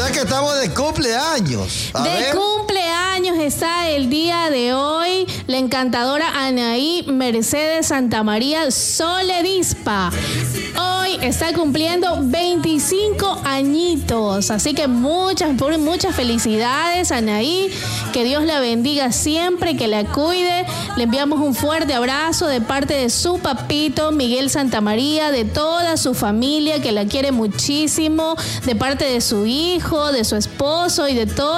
sea que estamos de cumpleaños. De cumpleaños está el día de hoy la encantadora Anaí Mercedes Santamaría Soledispa. Hoy está cumpliendo 25 añitos. Así que muchas felicidades, Anaí. Que Dios la bendiga siempre, que la cuide. Le enviamos un fuerte abrazo de parte de su papito, Miguel Santamaría, de toda su familia, que la quiere muchísimo, de parte de su hijo, de su esposo y de todo.